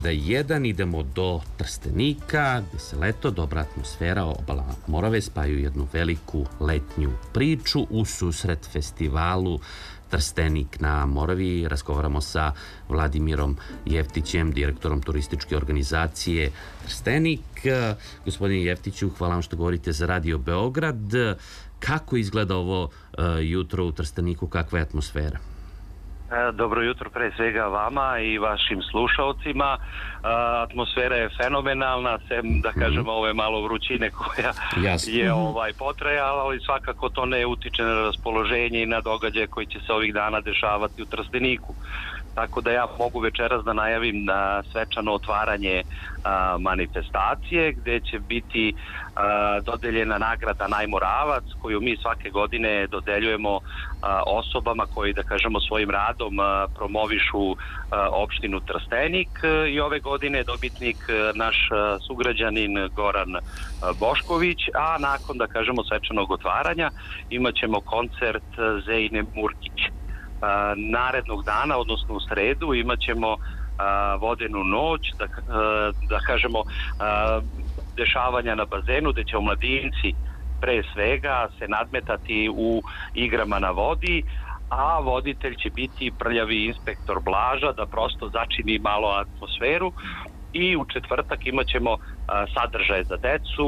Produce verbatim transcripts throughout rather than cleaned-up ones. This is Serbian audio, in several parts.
Da jedan idemo do Trstenika, gde se leto, dobra atmosfera, obala Morave spaju jednu veliku letnju priču u susret festivalu Trstenik na Moravi. Razgovaramo sa Vladimirom Jeftićem, direktorom turističke organizacije Trstenik. Gospodine Jeftiću, hvala vam što govorite za Radio Beograd. Kako izgleda ovo jutro u Trsteniku, kakva je atmosfera? Dobro jutro pre svega vama i vašim slušalcima. Atmosfera je fenomenalna, sem da kažemo ove malo vrućine koja je ovaj potrajala, ali svakako to ne utiče na raspoloženje i na događaje koji će se ovih dana dešavati u Trsteniku. Tako da ja mogu večeras da najavim na svečano otvaranje a, manifestacije gde će biti a, dodeljena nagrada Najmoravac koju mi svake godine dodeljujemo a, osobama koji, da kažemo, svojim radom a, promovišu a, opštinu Trstenik i ove godine je dobitnik a, naš a, sugrađanin Goran a, Bošković, a nakon, da kažemo, svečanog otvaranja imat ćemo koncert Zejne Murkić. Uh, narednog dana, odnosno u sredu, imat ćemo uh, vodenu noć, da, uh, da kažemo uh, dešavanja na bazenu, gde će mladinci pre svega se nadmetati u igrama na vodi, a voditelj će biti prljavi inspektor Blaža da prosto začini malo atmosferu. I u četvrtak imat ćemo uh, sadržaje za decu,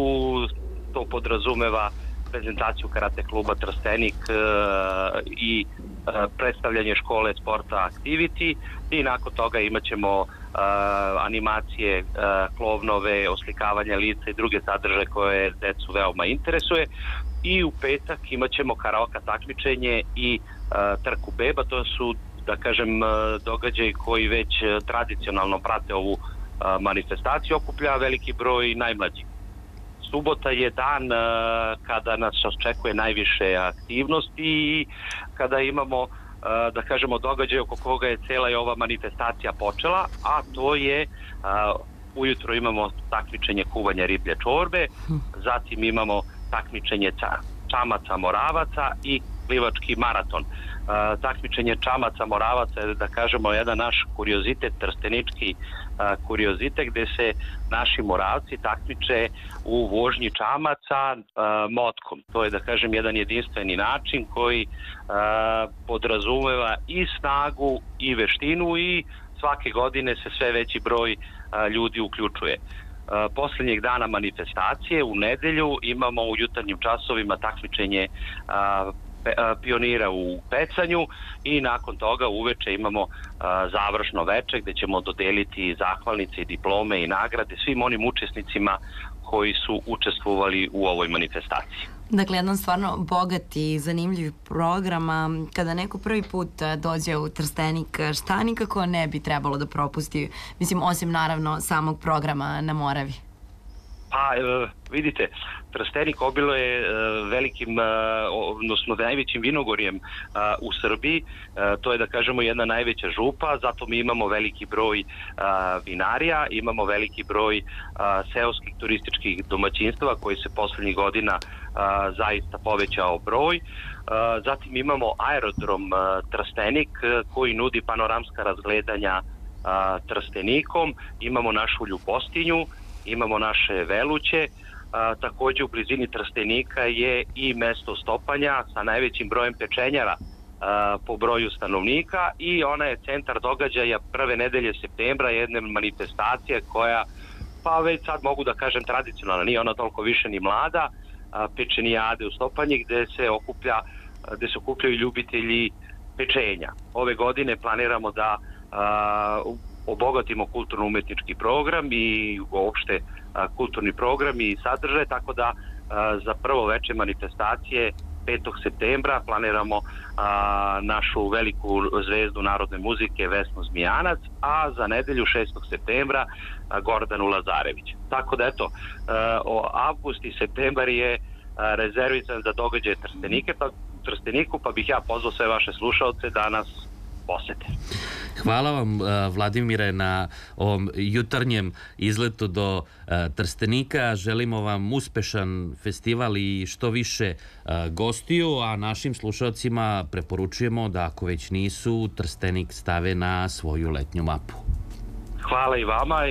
to podrazumeva prezentaciju karate kluba Trstenik uh, i uh, predstavljanje škole sporta Activity i nakon toga imat ćemo uh, animacije, uh, klovnove, oslikavanje lica i druge sadržaje koje decu veoma interesuje. I u petak imat ćemo karaoke takmičenje i uh, trku beba. To su, da kažem, uh, događaji koji već uh, tradicionalno prate ovu uh, manifestaciju, okuplja veliki broj najmlađih. Subota je dan uh, kada nas očekuje najviše aktivnosti i kada imamo, uh, da kažemo, događaj oko koga je cela i ova manifestacija počela, a to je uh, ujutro imamo takmičenje kuvanja riblje čorbe, zatim imamo takmičenje čamaca moravaca i plivački maraton. Uh, takmičenje čamaca moravaca je, da kažemo, jedan naš kuriozitet, trstenički uh, kuriozitet, gde se naši moravci takmiče u vožnji čamaca uh, motkom. To je, da kažem, jedan jedinstveni način koji uh, podrazumeva i snagu i veštinu i svake godine se sve veći broj uh, ljudi uključuje. Uh, poslednjeg dana manifestacije u nedelju imamo u jutarnjim časovima takmičenje uh, pionira u pecanju i nakon toga uveče imamo uh, završno veče gde ćemo dodeliti zahvalnice i diplome i nagrade svim onim učesnicima koji su učestvovali u ovoj manifestaciji. Dakle, jedan stvarno bogat i zanimljiv program. Kada neko prvi put dođe u Trstenik, šta nikako ne bi trebalo da propusti, mislim, osim naravno samog programa na Moravi? Pa, vidite, Trstenik obilo je velikim, odnosno najvećim vinogorjem u Srbiji. To je, da kažemo, jedna najveća župa, zato mi imamo veliki broj vinarija, imamo veliki broj seoskih turističkih domaćinstava koji se poslednjih godina zaista povećao broj. Zatim imamo aerodrom Trstenik koji nudi panoramska razgledanja Trstenikom, imamo našu Ljubostinju, imamo naše Veluće, a, takođe u blizini Trstenika je i mesto Stopanja sa najvećim brojem pečenjara a, po broju stanovnika i ona je centar događaja prve nedelje septembra, jedne manifestacije koja, pa već sad mogu da kažem, tradicionalna, nije ona toliko više ni mlada, a, pečenijade u Stopanji gde se okuplja, gde se okupljaju ljubitelji pečenja. Ove godine planiramo da a, obogatimo kulturno-umetnički program i uopšte a, kulturni program i sadržaj, tako da a, za prvo veče manifestacije petog septembra planiramo a, našu veliku zvezdu narodne muzike Vesnu Zmijanac, a za nedelju šestog septembra a, Gordanu Lazarević. Tako da eto, a, o, avgust i septembar je a, rezervisan za događaje Trstenike, pa, Trsteniku, pa bih ja pozvao sve vaše slušalce da nas posete. Hvala vam, Vladimire, na ovom jutarnjem izletu do Trstenika. Želimo vam uspešan festival i što više gostiju, a našim slušalcima preporučujemo da ako već nisu, Trstenik stave na svoju letnju mapu. Hvala i vama.